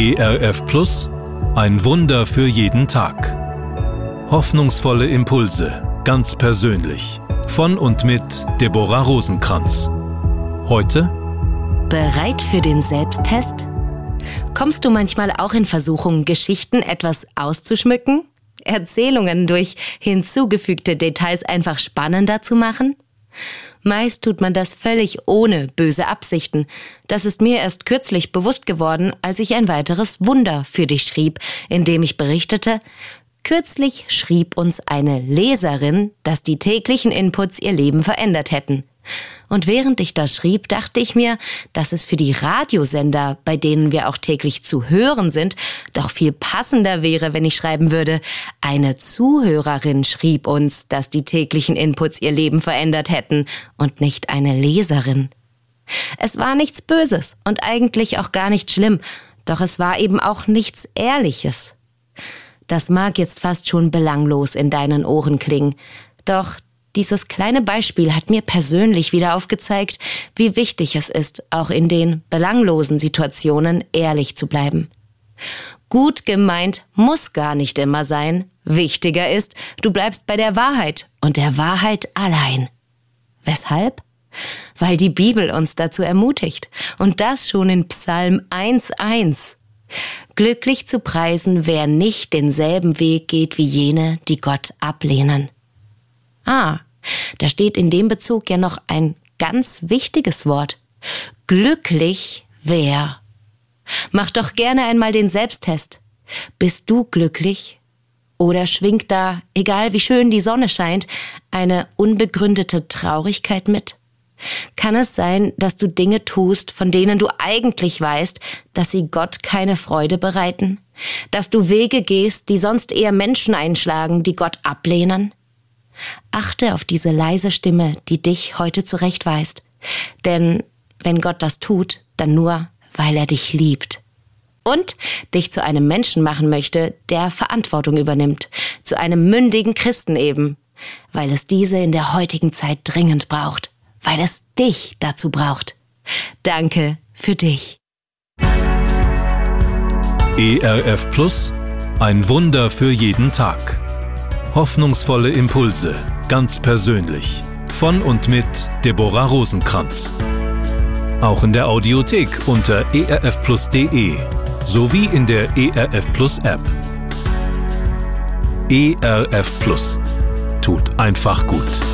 ERF Plus, ein Wunder für jeden Tag. Hoffnungsvolle Impulse, ganz persönlich. Von und mit Deborah Rosenkranz. Heute: Bereit für den Selbsttest? Kommst du manchmal auch in Versuchung, Geschichten etwas auszuschmücken? Erzählungen durch hinzugefügte Details einfach spannender zu machen? Meist tut man das völlig ohne böse Absichten. Das ist mir erst kürzlich bewusst geworden, als ich ein weiteres Wunder für dich schrieb, in dem ich berichtete: Kürzlich schrieb uns eine Leserin, dass die täglichen Inputs ihr Leben verändert hätten. Und während ich das schrieb, dachte ich mir, dass es für die Radiosender, bei denen wir auch täglich zu hören sind, doch viel passender wäre, wenn ich schreiben würde: Eine Zuhörerin schrieb uns, dass die täglichen Inputs ihr Leben verändert hätten, und nicht eine Leserin. Es war nichts Böses und eigentlich auch gar nicht schlimm, doch es war eben auch nichts Ehrliches. Das mag jetzt fast schon belanglos in deinen Ohren klingen, doch dieses kleine Beispiel hat mir persönlich wieder aufgezeigt, wie wichtig es ist, auch in den belanglosen Situationen ehrlich zu bleiben. Gut gemeint muss gar nicht immer sein. Wichtiger ist, du bleibst bei der Wahrheit und der Wahrheit allein. Weshalb? Weil die Bibel uns dazu ermutigt, und das schon in Psalm 1,1. Glücklich zu preisen, wer nicht denselben Weg geht wie jene, die Gott ablehnen. Da steht in dem Bezug ja noch ein ganz wichtiges Wort. Glücklich wer. Mach doch gerne einmal den Selbsttest. Bist du glücklich? Oder schwingt da, egal wie schön die Sonne scheint, eine unbegründete Traurigkeit mit? Kann es sein, dass du Dinge tust, von denen du eigentlich weißt, dass sie Gott keine Freude bereiten? Dass du Wege gehst, die sonst eher Menschen einschlagen, die Gott ablehnen? Achte auf diese leise Stimme, die dich heute zurechtweist. Denn wenn Gott das tut, dann nur, weil er dich liebt. Und dich zu einem Menschen machen möchte, der Verantwortung übernimmt. Zu einem mündigen Christen eben. Weil es diese in der heutigen Zeit dringend braucht. Weil es dich dazu braucht. Danke für dich. ERF Plus, ein Wunder für jeden Tag. Hoffnungsvolle Impulse, ganz persönlich. Von und mit Deborah Rosenkranz. Auch in der Audiothek unter erfplus.de sowie in der ERF Plus App. ERF Plus tut einfach gut.